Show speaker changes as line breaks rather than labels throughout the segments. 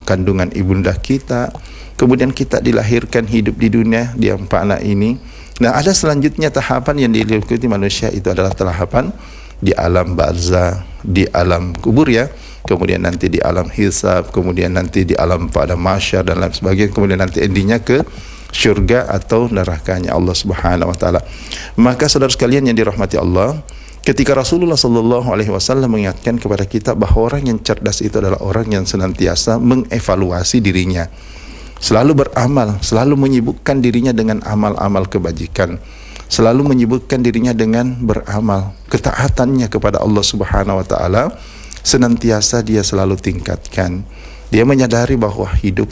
kandungan ibunda kita, kemudian kita dilahirkan hidup di dunia, di 4 anak ini. Nah, ada selanjutnya tahapan yang diikuti manusia, itu adalah tahapan di alam barzah, di alam kubur ya, kemudian nanti di alam hisab, kemudian nanti di alam pada mahsyar dan lain sebagainya, kemudian nanti endingnya ke syurga atau nerakanya Allah Subhanahu wa taala. Maka saudara sekalian yang dirahmati Allah, ketika Rasulullah sallallahu alaihi wasallam mengingatkan kepada kita bahwa orang yang cerdas itu adalah orang yang senantiasa mengevaluasi dirinya, selalu beramal, selalu menyibukkan dirinya dengan amal-amal kebajikan, selalu menyibukkan dirinya dengan beramal, ketaatannya kepada Allah Subhanahu wa taala senantiasa dia selalu tingkatkan. Dia menyadari bahwa hidup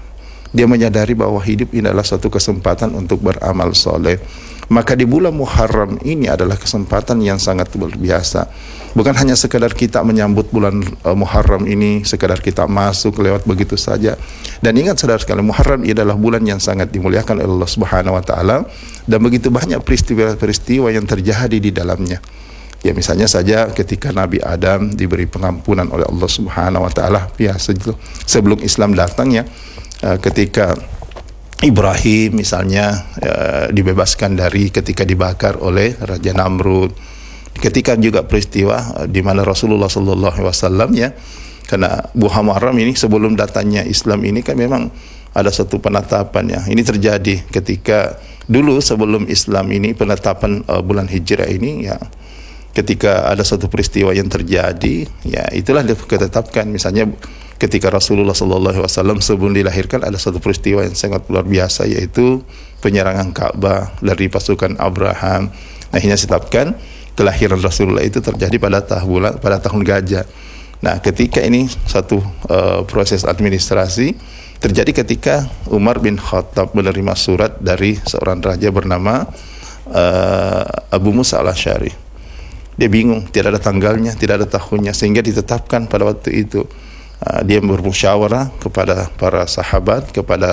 ini adalah suatu kesempatan untuk beramal soleh. Maka di bulan Muharram ini adalah kesempatan yang sangat luar biasa. Bukan hanya sekadar kita menyambut bulan Muharram ini, sekadar kita masuk lewat begitu saja. Dan ingat saudara sekalian, Muharram ini adalah bulan yang sangat dimuliakan oleh Allah Subhanahu wa taala, dan begitu banyak peristiwa-peristiwa yang terjadi di dalamnya. Ya, misalnya saja ketika Nabi Adam diberi pengampunan oleh Allah Subhanahu wa taala, ya sebelum Islam datang ya, ketika Ibrahim misalnya dibebaskan dari ketika dibakar oleh Raja Namrud. Ketika juga peristiwa di mana Rasulullah sallallahu alaihi wasallam ya, karena Muharram ini sebelum datangnya Islam ini kan memang ada satu penetapan ya. Ini terjadi ketika dulu sebelum Islam ini, penetapan bulan Hijrah ini ya, ketika ada satu peristiwa yang terjadi ya, itulah ditetapkan. Misalnya ketika Rasulullah sallallahu alaihi wasallam sebelum dilahirkan ada satu peristiwa yang sangat luar biasa, yaitu penyerangan Ka'bah dari pasukan Abraham. Nah, ini ditetapkan kelahiran Rasulullah itu terjadi pada tahun gajah. Nah, ketika ini satu proses administrasi terjadi ketika Umar bin Khattab menerima surat dari seorang raja bernama Abu Musa al-Asy'ari. Dia bingung, tidak ada tanggalnya, tidak ada tahunnya, sehingga ditetapkan pada waktu itu. Dia bermusyawarah kepada para sahabat, kepada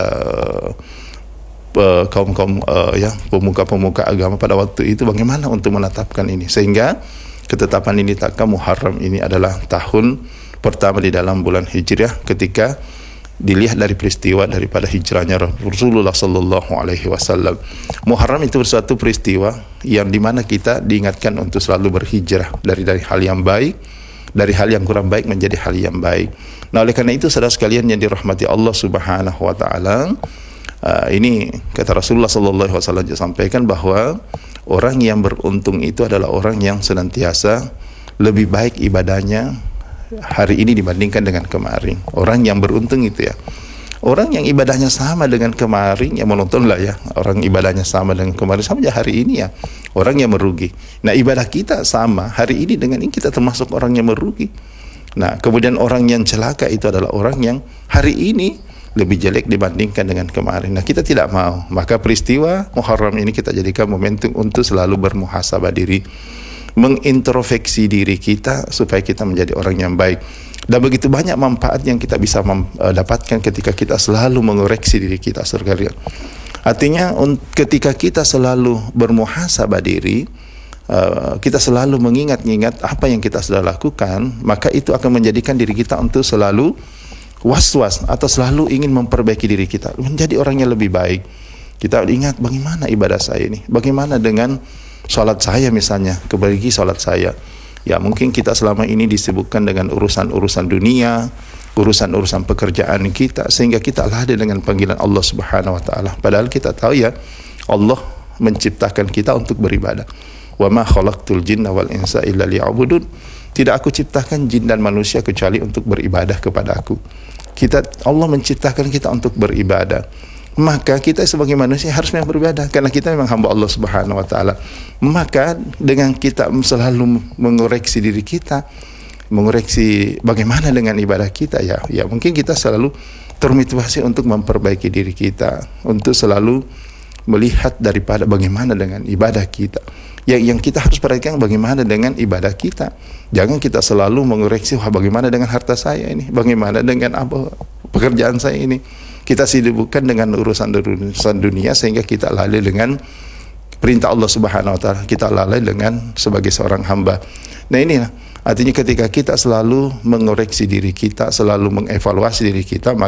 kaum-kaum ya, pemuka-pemuka agama pada waktu itu, bagaimana untuk menetapkan ini, sehingga ketetapan ini takkan Muharram ini adalah tahun pertama di dalam bulan Hijriah, ketika dilihat dari peristiwa daripada hijrahnya Rasulullah sallallahu alaihi wasallam. Muharram itu suatu peristiwa yang dimana kita diingatkan untuk selalu berhijrah dari hal yang baik, dari hal yang kurang baik menjadi hal yang baik. Nah, oleh karena itu saudara sekalian yang dirahmati Allah Subhanahu wa taala, ini kata Rasulullah sallallahu alaihi wasallam sampaikan bahwa orang yang beruntung itu adalah orang yang senantiasa lebih baik ibadahnya hari ini dibandingkan dengan kemarin. Orang yang beruntung itu ya, orang yang ibadahnya sama dengan kemarin, ya menonton lah ya, orang ibadahnya sama dengan kemarin, sama aja hari ini ya, orang yang merugi. Nah, ibadah kita sama hari ini dengan ini, kita termasuk orang yang merugi. Nah, kemudian orang yang celaka itu adalah orang yang hari ini lebih jelek dibandingkan dengan kemarin. Nah, kita tidak mau. Maka peristiwa Muharram ini kita jadikan momentum untuk selalu bermuhasabah diri, mengintrospeksi diri kita supaya kita menjadi orang yang baik. Dan begitu banyak manfaat yang kita bisa dapatkan ketika kita selalu mengoreksi diri kita, sekalian. Artinya ketika kita selalu bermuhasabah diri, kita selalu mengingat-ingat apa yang kita sudah lakukan, maka itu akan menjadikan diri kita untuk selalu was-was atau selalu ingin memperbaiki diri kita, menjadi orang yang lebih baik. Kita ingat bagaimana ibadah saya ini, bagaimana dengan salat saya misalnya, kebagi salat saya. Ya, mungkin kita selama ini disibukkan dengan urusan-urusan dunia, urusan-urusan pekerjaan kita, sehingga kita lalai dengan panggilan Allah Subhanahu wa taala. Padahal kita tahu ya, Allah menciptakan kita untuk beribadah. Wa ma khalaqtul jinna wal insa illa liya'budun. Tidak aku ciptakan jin dan manusia kecuali untuk beribadah kepada aku. Allah menciptakan kita untuk beribadah. Maka kita sebagai manusia harus memang beribadah, karena kita memang hamba Allah Subhanahu wa taala. Maka dengan kita selalu mengoreksi diri kita, mengoreksi bagaimana dengan ibadah kita, ya mungkin kita selalu termotivasi untuk memperbaiki diri kita, untuk selalu melihat daripada bagaimana dengan ibadah kita. Yang kita harus perhatikan bagaimana dengan ibadah kita. Jangan kita selalu mengoreksi, bagaimana dengan harta saya ini, bagaimana dengan apa pekerjaan saya ini. Kita sibukkan dengan urusan dunia sehingga kita lalai dengan perintah Allah Subhanahu wa taala. Kita lalai dengan sebagai seorang hamba. Nah, ini artinya ketika kita selalu mengoreksi diri kita, selalu mengevaluasi diri kita,